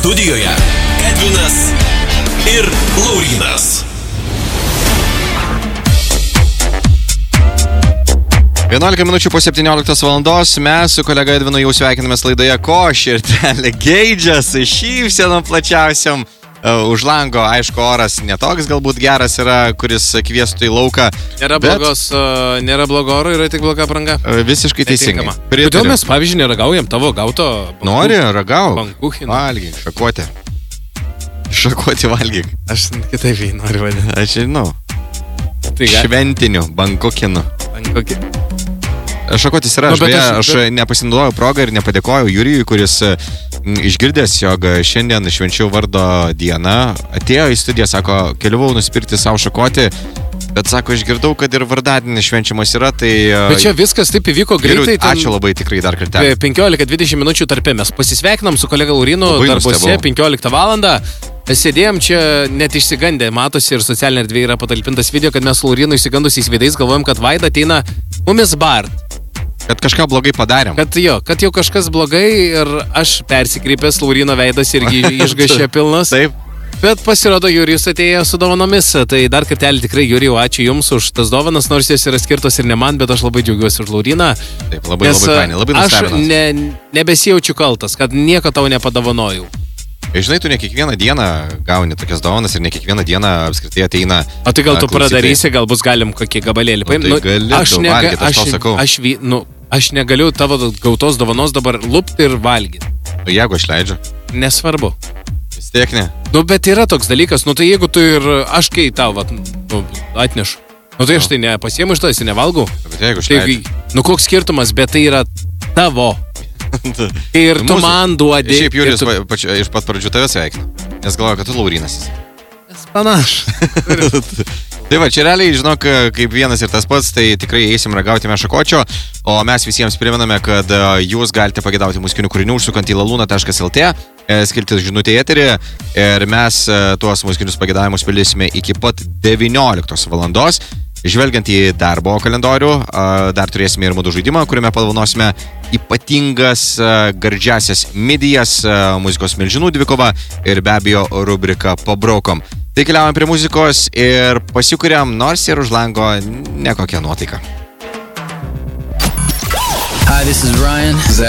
Studijoje Edvinas ir Laurynas. 11 minučių po 17 valandos mes su kolega Edvinu jau sveikinamės laidoje Košė ir Telė Geidžias, šypsenom plačiausiam. Už lango, aišku, oras netoks galbūt geras yra, kuris kviestų į lauką. Nėra blogo oro, yra tik bloga apranga. Visiškai teisingai. Kodėl mes, pavyzdžiui, neragaujam tavo gauto Nori, ragau. Bankuchino. Valgyk, šakuotė. Šakuotį valgyk. Aš kitaip jį noriu vadinti. Aš žinau. Tai Šventiniu, bankukinu. Šakotis yra, aš nepasinaudojau progą ir nepadėkojau Jurijui, kuris išgirdęs, jog šiandien švenčiau vardo dieną, atėjo į studiją, sako, keliavau nusipirkti savo šakotį, bet sako, išgirdau, kad ir vardadienis švenčiamas yra, tai... Bet čia viskas taip įvyko greitai. Ačiū labai tikrai dar kartelį. 15-20 minučių tarpe mes pasisveikinam su kolega Laurynu darbose 15 valandą. Sėdėjom čia net išsigandę, matosi ir socialinė erdvė yra patalpintas video, kad mes su Laurynu išsigandusiais veidais galvojam, kad Vaida ateina mumis bart. Kad kažką blogai padarėm. Kad jau kažkas blogai ir aš persikreipęs, Lauryno veidas irgi išgašė pilnas. Taip. Bet pasirodo, Jurijus atėjo su dovanomis, tai dar kartelį tikrai, Jurijau, ačiū Jums už tas dovanas, nors jos yra skirtos ir ne man, bet aš labai džiaugiuosi už Lauryną. Taip, labai fainai, labai nustebinas. Aš nebesijaučiu kaltas, kad nieko tau nepadovanojau. Žinai, tu ne kiekvieną dieną gauni tokias dovanas ir ne kiekvieną dieną apskritai ateina. O tai gal tu pradarysi, gal bus galim kokį gabalėlį paimti. Tai gali, valgyti, aš tau sakau. Aš negaliu tavo gautos dovanos dabar lupti ir valgyti. Jeigu aš leidžiu. Nesvarbu. Vis tiek ne. Bet yra toks dalykas, tai jeigu tu ir aš kai tau atnešu, tai aš tai nepasiemu iš to, esi nevalgau. Bet jeigu aš leidžiu. Koks skirtumas, bet tai yra tavo. Ir tu man duodi. Šiaip Jurijus iš pat pradžių tave sveikina, nes galvoja, kad tu Laurynas esi. Panašu. Tai va, čia realiai, žinok, kaip vienas ir tas pats, tai tikrai eisim ragauti mešakočio, o mes visiems primename, kad jūs galite pagėdauti muzikinių kūrinių užsukant į laluna.lt, skiltis žinutę į eterį ir mes tuos muzikinius pagėdavimus pildysime iki pat 19 valandos. Žvelgiant į darbo kalendorių, dar turėsime ir modų žaidimą, kuriame padovanosime ypatingas gardžiasias midijas, muzikos milžinų dvikova ir be abejo rubrika Pabraukom. Tai keliaujam prie muzikos ir pasikuriam, nors ir už lango nekokia nuotaika. Hi, this is Ryan.